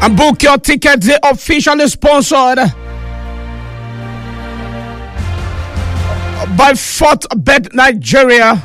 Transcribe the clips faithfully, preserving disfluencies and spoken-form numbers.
And book your tickets, they officially sponsored by Fortbet Nigeria.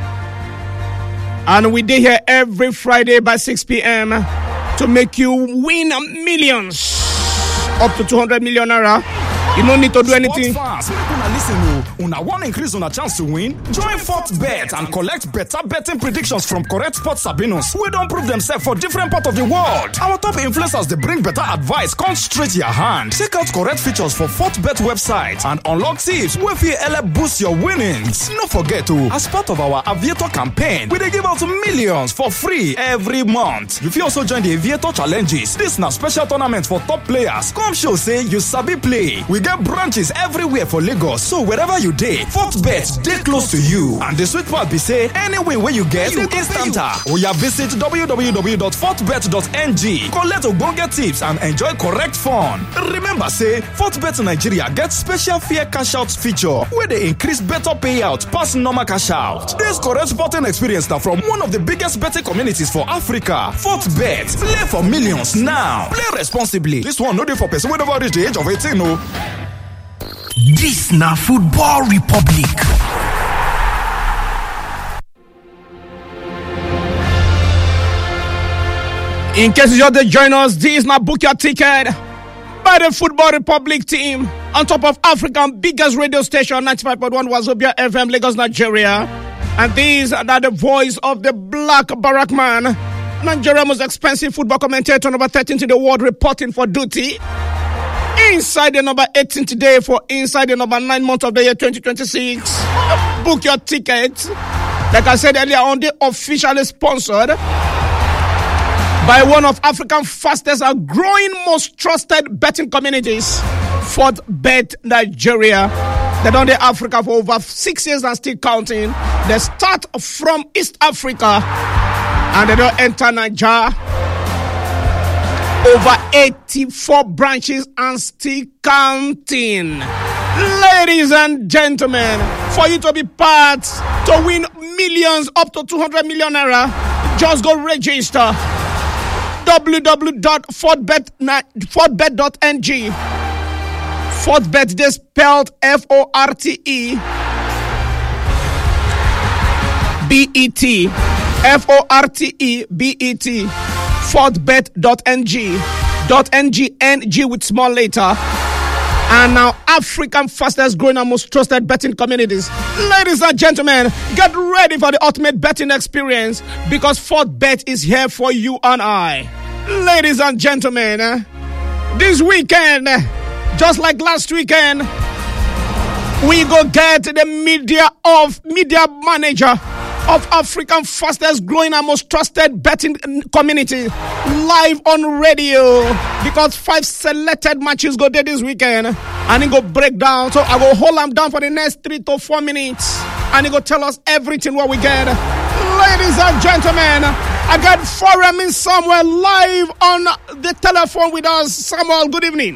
And we did here every Friday by six p.m. to make you win millions. Up to two hundred million naira. You don't need to do anything. Sports fans, make una listen. Una want increase on a chance to win? Join Fortbet and collect better betting predictions from correct sports sabinos who don't prove themselves for different parts of the world. Our top influencers, they bring better advice, come straight to your hand. Check out correct features for Fortbet website and unlock tips where you L boost your winnings. No forget to, as part of our Aviator campaign, we they give out millions for free every month. If you also join the Aviator challenges, this is a special tournament for top players. Come show say you sabi play. We get branches everywhere for Lagos, so wherever you day, Fortbet dey close to you. And the sweet part be say, anyway where you get, you instanta. Or you visit w w w dot fortbet dot n g, collect ogbonge tips and enjoy correct fun. Remember say, Fortbet Nigeria get special fair cash out feature where they increase better payout pass normal cash out. This correct sporting experience now from one of the biggest betting communities for Africa. Fortbet, play for millions now. Play responsibly. This one no dey for person wey never reach the age of eighteen o. This na Football Republic. In case you just join us, this na book your ticket by the Football Republic team on top of African biggest radio station ninety-five point one Wazobia F M, Lagos, Nigeria. And these are the voice of the Black Barack Man, Nigeria's most expensive football commentator, number thirteen in the world, reporting for duty. Inside the number eighteen today for inside the number nine month of the year twenty twenty-six. Book your ticket. Like I said earlier on, they officially sponsored by one of Africa's fastest and growing most trusted betting communities, Fortbet Nigeria. They've done the Africa for over six years and still counting. They start from East Africa and they don't enter Nigeria. Over eighty-four branches and still counting. Ladies and gentlemen, for you to be part to win millions up to two hundred million naira, just go register w w w dot fortbet dot n g. Fortbet, they spelled F O R T E B E T. F O R T E B E T. fortbet dot n g. .ng, N G with small letter. And now African fastest growing and most trusted betting communities. Ladies and gentlemen, get ready for the ultimate betting experience because Fortbet is here for you and I. Ladies and gentlemen, this weekend, just like last weekend, we go get the media of media manager of African fastest growing and most trusted betting community live on radio because five selected matches go there this weekend and he go break down. So I go hold him down for the next three to four minutes and he go tell us everything what we get. Ladies and gentlemen, I got Forum in Samuel live on the telephone with us. Samuel, good evening.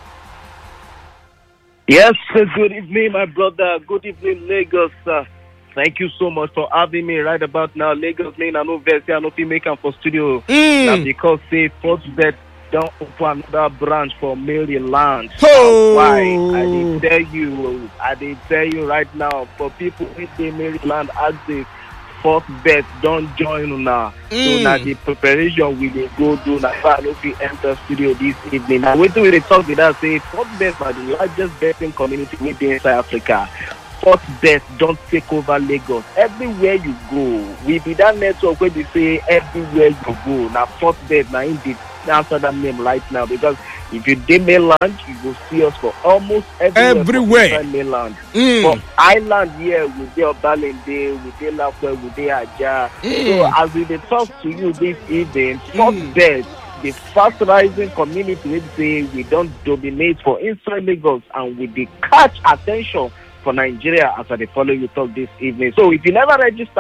Yes, good evening, my brother. Good evening, Lagos. Uh, Thank you so much for having me right about now. Lagos, man, I know Versi, I know filmmaker for studio. Mm. Now because say Fortbet don't open another branch for Maryland. Oh. Why? I did tell you, I did tell you right now, for people who say Maryland, as the Fortbet don't join now. Mm. So now the preparation we will go do now. I know if we enter studio this evening. Now wait till we talk with us. Say Fortbet are the largest betting community within South Africa. Fortbet don't take over Lagos. Everywhere you go, we be that network where they say everywhere you go. Now Fortbet, now in the answer that name right now because if you did mainland, you will see us for almost everywhere. Everywhere. Mainland. Mm. But island here, we dey Obalende, we dey Lafwe, we dey Aja. Mm. So as we dey talk to you this evening, Fortbet, mm. the fast rising community, we say we don't dominate for inside Lagos and we dey catch attention for Nigeria as I follow you talk this evening. So if you never register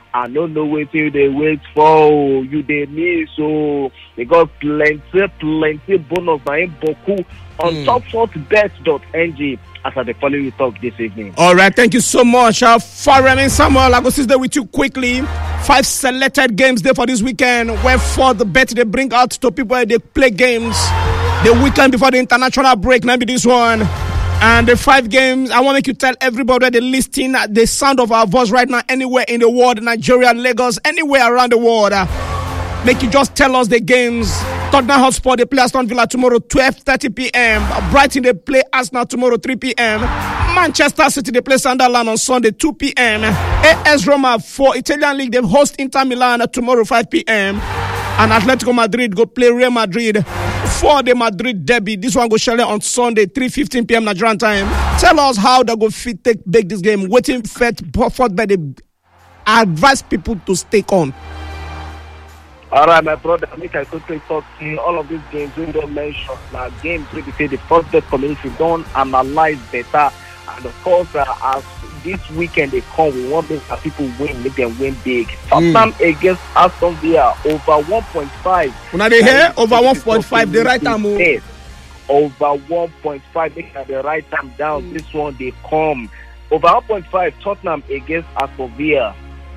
I don't know what you they wait for. You they need so they got plenty, plenty bonus by Boku on mm. top sport bet dot n g after the following talk this evening. All right, thank you so much. Uh, Faremi Samuel, I go sit there with you quickly. Five selected games there for this weekend. Where for the bet they bring out to people they play games the weekend before the international break. Maybe this one. And the five games, I want to make you tell everybody the listing, the sound of our voice right now, anywhere in the world, Nigeria, Lagos, anywhere around the world. Uh, make you just tell us the games. Tottenham Hotspur, they play Aston Villa tomorrow, twelve thirty p.m. Brighton, they play Arsenal tomorrow, three p.m. Manchester City, they play Sunderland on Sunday, two p.m. A S Roma for Italian League, they host Inter Milan tomorrow, five p.m. And Atletico Madrid go play Real Madrid for the Madrid derby. This one go shell on Sunday, three fifteen p.m. Nigerian time. Tell us how they go fit take bake this game. Waiting for fourth by the advise people to stay on. All right, my brother, make I quickly talk to you. All of these games we don't mention. Now, games we say the first bet community don't analyze better. And of course, uh, as this weekend they come, we want make people win, make them win big. Tottenham mm. against Aston Villa over one point five. When they hear over one point five, the right time move. Over one point five, make the right time down. Mm. This one they come over one point five. Tottenham against Aston Villa.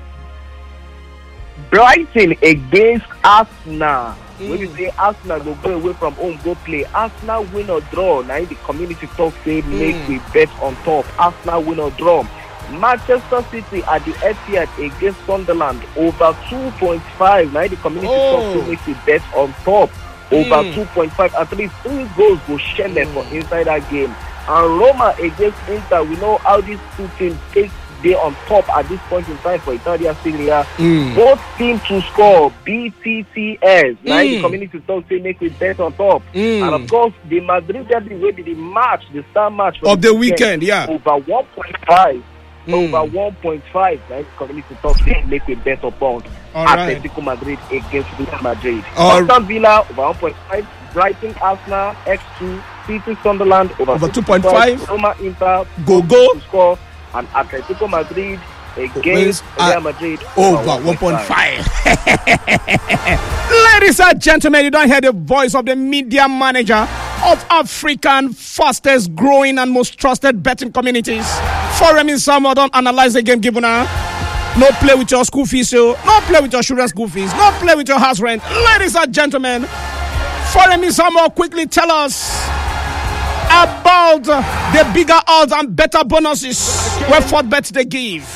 Brighton against Arsenal. Mm. When you say Arsenal go go away from home, go play. Arsenal win or draw. Now the community talk say mm. make we bet on top. Arsenal win or draw. Manchester City at the Etihad against Sunderland over two point five. Now the community oh. talk say make we bet on top. Over mm. two point five. At least three goals go share mm. for inside that game. And Roma against Inter. We know how these two teams take they on top at this point in time for Italia Serie A. Mm. Both teams to score B T T S. Now mm. the community talk say make we bet on top. Mm. And of course the Madrid derby will be the match, the star match for of the, the weekend, weekend, yeah. Over one point five. Mm. Over one point five. Now the community talk say make we bet upon Atletico right. Madrid against Real Madrid. Aston uh, Villa over one point five. Brighton Arsenal X two. City Sunderland over, over two point five. Roma Inter go go to score. And Atletico Madrid against Real Madrid over one point five. Ladies and gentlemen, you don't hear the voice of the media manager of African fastest growing and most trusted betting communities. Faremi Samuel, don't analyze the game given her. No play with your school fees, so no play with your children's school fees, no play with your house rent. Ladies and gentlemen, Faremi Samuel, quickly tell us about the bigger odds and better bonuses where Fort Bet they give.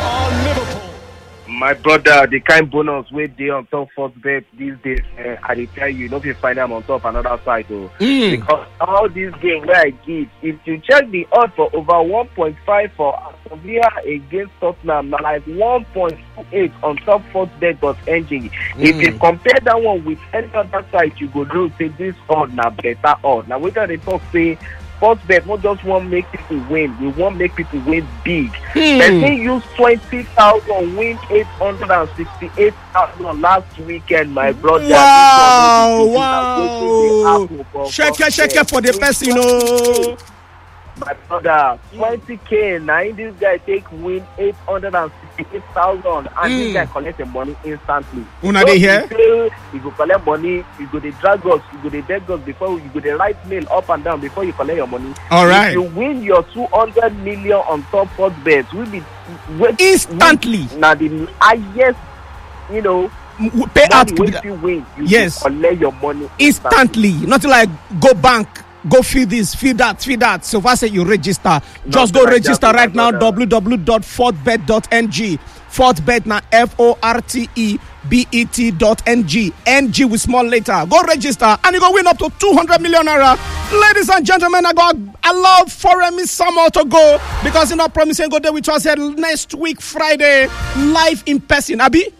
My brother, the kind bonus where they on top Fort Bet these days, uh, I tell you, you know if you find them on top another side, oh. mm. because all these games where I give, if you check the odds for over one point five for Aston Villa against Tottenham, now like one point two eight on top Fort Bet dot n g. Mm. If you compare that one with any other side, you go do say this odd now better odd. Now we got to talk say Sports Bet not just want to make people win, we want to make people win big. Hmm. Person use twenty thousand, win eight hundred sixty-eight thousand last weekend, my brother. Wow, wow. Shake it, shake it for the person, you know. My brother, twenty K, now this guy take win eight hundred sixty-eight thousand and mm. this guy collect the money instantly. Una dey here? You go collect money, you go dey drag us, you go dey beg us before you go dey write mail up and down before you collect your money. All right. If you win your two hundred million on top Fort Bet, will be wait, instantly. Now the highest, you know, pay out. If you win, you yes. collect your money instantly. instantly. Nothing like go bank. Go feed this, feed that, feed that. So if I say you register, just go register right now. w w w dot fort bet dot n g. Fort Bet now F O R T E B E T dot N G. N G with small letter. Go register and you go win up to two hundred million naira. Ladies and gentlemen, I got allow Faremi Samuel to go because you're not promising go there with us next week Friday live in person. Abi?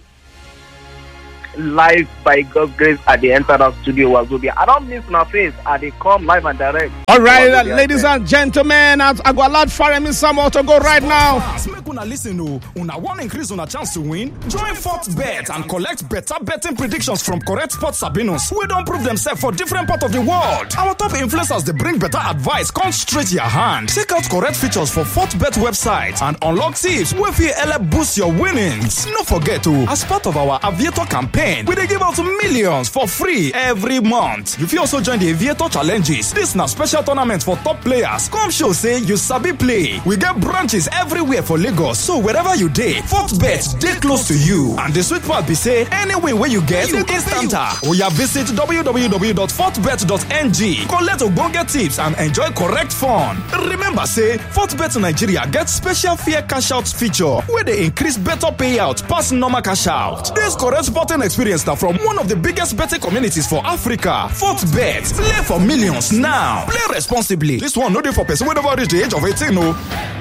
Live by God's grace at the Enterprise Studio Wazobia. I don't miss my face. I they come live and direct. All right, uh, ladies and gentlemen, I, I got allowed Faremi Samuel to go right now. una listen o. Una wan increase una chance to win? Join FortBet and collect better betting predictions from correct sports sabinos wey don prove themselves for different parts of the world. Our top influencers dey bring better advice come straight your hand. Check out correct features for FortBet website and unlock tips wey fit help boost your winnings. No forget o, as part of our Aviator campaign, we dey give out millions for free every month. You fit also join the Aviator challenges. This na special tournament for top players. Come show say you sabi play. We get branches everywhere for Lagos, so wherever you dey, FortBet dey close to you. And the sweet part be say, any win wey you get, you instanta. Oya visit w w w dot fortbet dot n g, collect ogbonge tips and enjoy correct fun. Remember say, FortBet Nigeria get special fair cash out feature wey dey increase better payout pass normal cash out. This correct sporting experience na from one of the biggest betting communities for Africa. FortBet, play for millions now. Play responsibly. This one no dey for person wey never reach the age of eighteen o.